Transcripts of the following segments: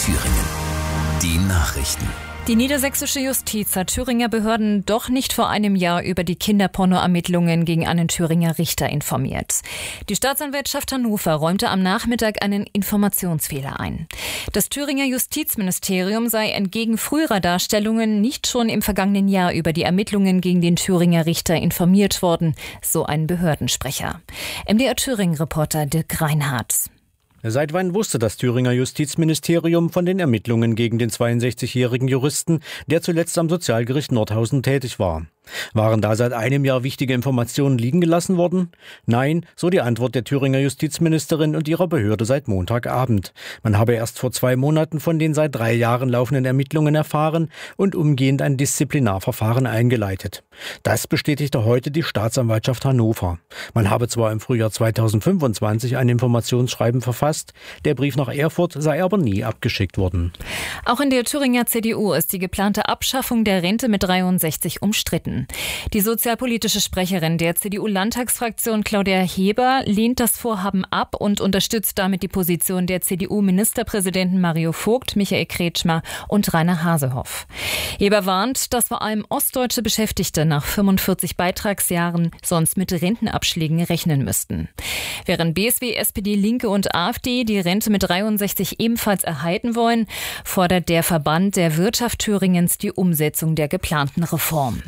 Thüringen. Die Nachrichten. Die niedersächsische Justiz hat Thüringer Behörden doch nicht vor einem Jahr über die Kinderporno-Ermittlungen gegen einen Thüringer Richter informiert. Die Staatsanwaltschaft Hannover räumte am Nachmittag einen Informationsfehler ein. Das Thüringer Justizministerium sei entgegen früherer Darstellungen nicht schon im vergangenen Jahr über die Ermittlungen gegen den Thüringer Richter informiert worden, so ein Behördensprecher. MDR Thüringen-Reporter Dirk Reinhardt. Seit wann wusste das Thüringer Justizministerium von den Ermittlungen gegen den 62-jährigen Juristen, der zuletzt am Sozialgericht Nordhausen tätig war? Waren da seit einem Jahr wichtige Informationen liegen gelassen worden? Nein, so die Antwort der Thüringer Justizministerin und ihrer Behörde seit Montagabend. Man habe erst vor 2 Monaten von den seit 3 Jahren laufenden Ermittlungen erfahren und umgehend ein Disziplinarverfahren eingeleitet. Das bestätigte heute die Staatsanwaltschaft Hannover. Man habe zwar im Frühjahr 2025 ein Informationsschreiben verfasst, der Brief nach Erfurt sei aber nie abgeschickt worden. Auch in der Thüringer CDU ist die geplante Abschaffung der Rente mit 63 umstritten. Die sozialpolitische Sprecherin der CDU-Landtagsfraktion Claudia Heber lehnt das Vorhaben ab und unterstützt damit die Position der CDU-Ministerpräsidenten Mario Vogt, Michael Kretschmer und Rainer Hasehoff. Heber warnt, dass vor allem ostdeutsche Beschäftigte nach 45 Beitragsjahren sonst mit Rentenabschlägen rechnen müssten. Während BSW, SPD, Linke und AfD die Rente mit 63 ebenfalls erhalten wollen, fordert der Verband der Wirtschaft Thüringens die Umsetzung der geplanten Reform.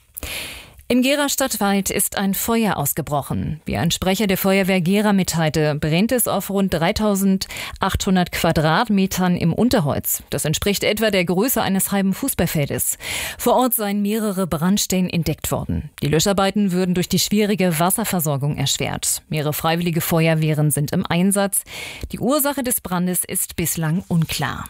Im Gera Stadtwald ist ein Feuer ausgebrochen. Wie ein Sprecher der Feuerwehr Gera mitteilte, brennt es auf rund 3.800 Quadratmetern im Unterholz. Das entspricht etwa der Größe eines halben Fußballfeldes. Vor Ort seien mehrere Brandstellen entdeckt worden. Die Löscharbeiten würden durch die schwierige Wasserversorgung erschwert. Mehrere freiwillige Feuerwehren sind im Einsatz. Die Ursache des Brandes ist bislang unklar.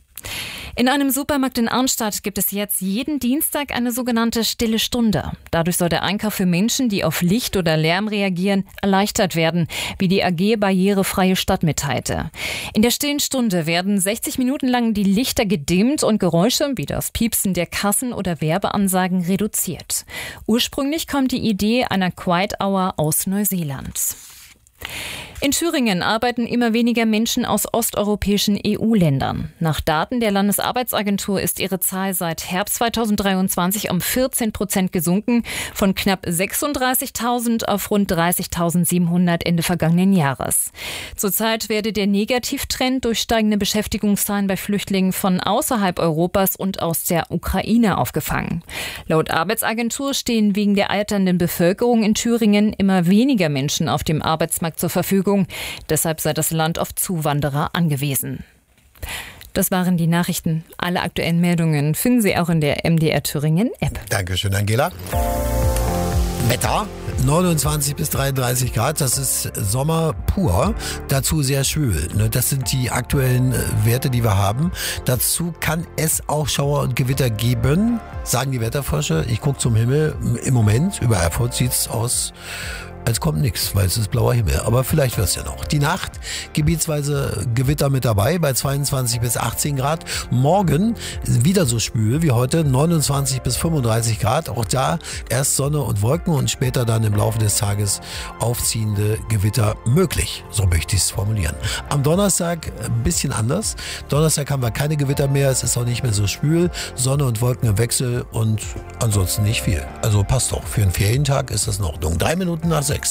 In einem Supermarkt in Arnstadt gibt es jetzt jeden Dienstag eine sogenannte Stille Stunde. Dadurch soll der Einkauf für Menschen, die auf Licht oder Lärm reagieren, erleichtert werden, wie die AG Barrierefreie Stadt mitteilte. In der Stillen Stunde werden 60 Minuten lang die Lichter gedimmt und Geräusche wie das Piepsen der Kassen oder Werbeansagen reduziert. Ursprünglich kommt die Idee einer Quiet Hour aus Neuseeland. In Thüringen arbeiten immer weniger Menschen aus osteuropäischen EU-Ländern. Nach Daten der Landesarbeitsagentur ist ihre Zahl seit Herbst 2023 um 14% gesunken, von knapp 36.000 auf rund 30.700 Ende vergangenen Jahres. Zurzeit werde der Negativtrend durch steigende Beschäftigungszahlen bei Flüchtlingen von außerhalb Europas und aus der Ukraine aufgefangen. Laut Arbeitsagentur stehen wegen der alternden Bevölkerung in Thüringen immer weniger Menschen auf dem Arbeitsmarkt zur Verfügung. Deshalb sei das Land auf Zuwanderer angewiesen. Das waren die Nachrichten. Alle aktuellen Meldungen finden Sie auch in der MDR Thüringen App. Dankeschön, Angela. Wetter, 29 bis 33 Grad, das ist Sommer pur, dazu sehr schwül. Das sind die aktuellen Werte, die wir haben. Dazu kann es auch Schauer und Gewitter geben, sagen die Wetterforscher. Ich gucke zum Himmel, im Moment über Erfurt sieht es aus, als kommt nichts, weil es ist blauer Himmel. Aber vielleicht wird es ja noch. Die Nacht, gebietsweise Gewitter mit dabei bei 22 bis 18 Grad. Morgen wieder so schwül wie heute, 29 bis 35 Grad. Auch da erst Sonne und Wolken und später dann im Laufe des Tages aufziehende Gewitter möglich. So möchte ich es formulieren. Am Donnerstag ein bisschen anders. Donnerstag haben wir keine Gewitter mehr. Es ist auch nicht mehr so schwül. Sonne und Wolken im Wechsel und ansonsten nicht viel. Also passt doch. Für einen Ferientag ist das in Ordnung. 3 Minuten nach 6.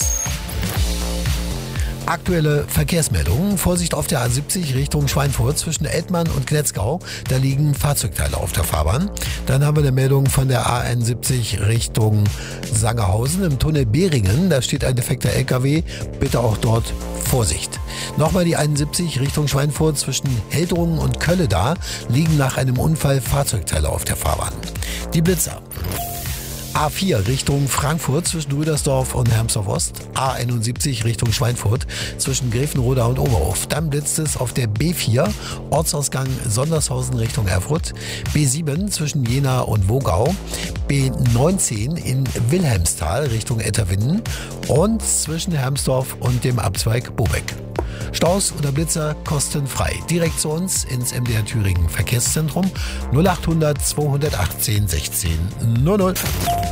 Aktuelle Verkehrsmeldungen. Vorsicht auf der A70 Richtung Schweinfurt zwischen Eltmann und Gnetzgau. Da liegen Fahrzeugteile auf der Fahrbahn. Dann haben wir eine Meldung von der A71 Richtung Sangerhausen im Tunnel Beringen. Da steht ein defekter LKW. Bitte auch dort Vorsicht. Nochmal die 71 Richtung Schweinfurt zwischen Heldrungen und Kölle. Da liegen nach einem Unfall Fahrzeugteile auf der Fahrbahn. Die Blitzer. A4 Richtung Frankfurt zwischen Rüdersdorf und Hermsdorf-Ost. A71 Richtung Schweinfurt zwischen Grevenroda und Oberhof. Dann blitzt es auf der B4 Ortsausgang Sondershausen Richtung Erfurt. B7 zwischen Jena und Wogau. B19 in Wilhelmsthal Richtung Etterwinden. Und zwischen Hermsdorf und dem Abzweig Bobeck. Staus oder Blitzer kostenfrei. Direkt zu uns ins MDR Thüringen Verkehrszentrum 0800 218 16 00.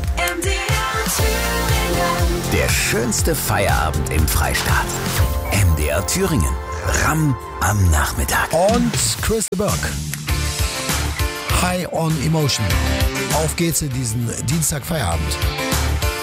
Der schönste Feierabend im Freistaat. MDR MDR Thüringen. RAM am Nachmittag. Und Chris Burke. High on Emotion. Auf geht's in diesen Dienstag Feierabend.